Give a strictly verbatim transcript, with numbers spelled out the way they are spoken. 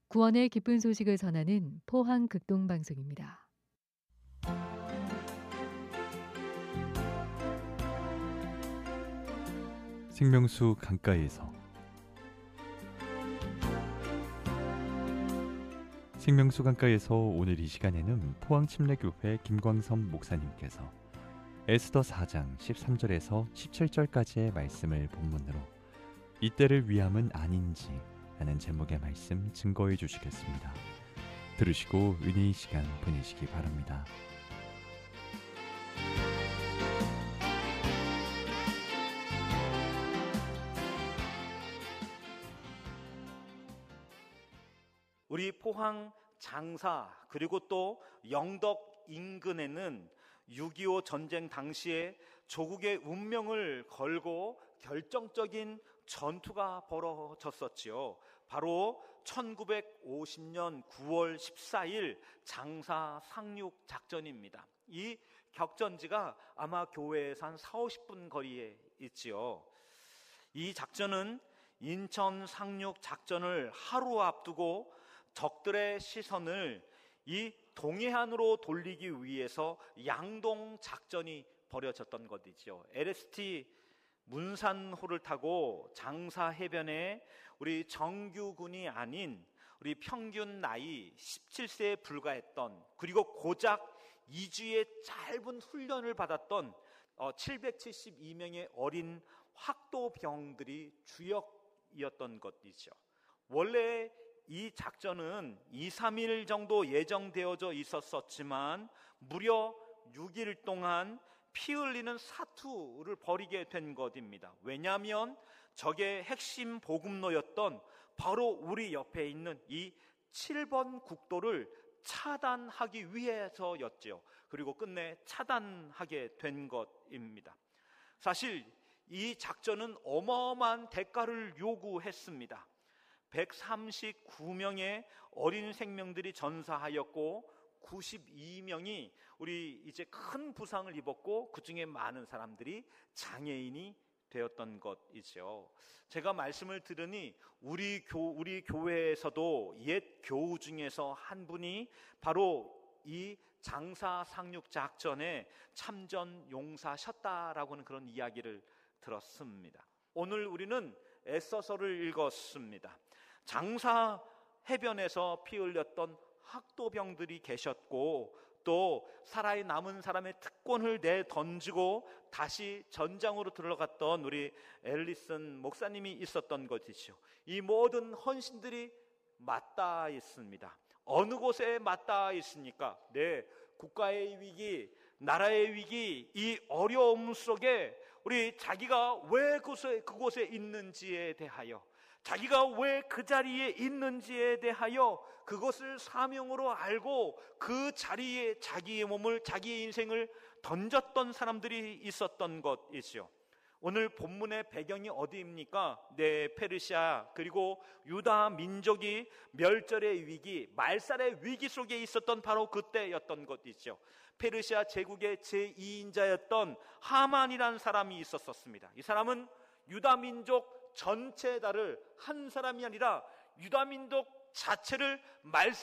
구원의 기쁜 소식을 전하는 포항 극동방송입니다. 생명수 강가에서 생명수 강가에서 오늘 이 시간에는 포항 침례교회 김광선 목사님께서 에스더 사 장 십삼 절에서 십칠 절까지의 말씀을 본문으로 이때를 위함은 아닌지 라는 제목의 말씀 증거해 주시겠습니다. 들으시고 은혜의 시간 보내시기 바랍니다. 우리 포항 장사 그리고 또 영덕 인근에는 육이오 전쟁 당시에 조국의 운명을 걸고 결정적인 전투가 벌어졌었지요. 바로 천구백오십 년 구월 십사일 장사 상륙 작전입니다. 이 격전지가 아마 교회에서 한 사오십 분 거리에 있지요. 이 작전은 인천 상륙 작전을 하루 앞두고 적들의 시선을 이 동해안으로 돌리기 위해서 양동 작전이 벌어졌던 것이죠. 엘에스티 문산호를 타고 장사 해변에 우리 정규군이 아닌 우리 평균 나이 십칠 세에 불과했던, 그리고 고작 이 주의 짧은 훈련을 받았던 칠백칠십이 명의 어린 확도병들이 주역이었던 것이죠. 원래 이 작전은 이, 삼 일 정도 예정되어져 있었었지만 무려 육 일 동안 피 흘리는 사투를 벌이게 된 것입니다. 왜냐하면 적의 핵심 보급로였던 바로 우리 옆에 있는 이 칠 번 국도를 차단하기 위해서였죠. 그리고 끝내 차단하게 된 것입니다. 사실 이 작전은 어마어마한 대가를 요구했습니다. 백삼십구 명의 어린 생명들이 전사하였고 구십이 명이 우리 이제 큰 부상을 입었고, 그 중에 많은 사람들이 장애인이 되었던 것이죠. 제가 말씀을 들으니 우리 교 우리 교회에서도 옛 교우 중에서 한 분이 바로 이 장사 상륙 작전에 참전 용사셨다라고는 그런 이야기를 들었습니다. 오늘 우리는 에스더서를 읽었습니다. 장사 해변에서 피 흘렸던 학도병들이 계셨고, 또 살아 남은 사람의 특권을 내던지고 다시 전장으로 들어갔던 우리 앨리슨 목사님이 있었던 것이죠. 이 모든 헌신들이 맞닿아 있습니다. 어느 곳에 맞닿아 있습니까? 네, 국가의 위기, 나라의 위기, 이 어려움 속에 우리 자기가 왜 그곳에, 그곳에 있는지에 대하여, 자기가 왜 그 자리에 있는지에 대하여 그것을 사명으로 알고 그 자리에 자기의 몸을, 자기의 인생을 던졌던 사람들이 있었던 것이죠. 오늘 본문의 배경이 어디입니까? 네, 페르시아 그리고 유다 민족이 멸절의 위기, 말살의 위기 속에 있었던 바로 그때였던 것이죠. 페르시아 제국의 제이 인자였던 하만이라는 사람이 있었습니다. 이 사람은 유다 민족 전체 다를 한 사람이 아니라 유다 민족 자체를 말살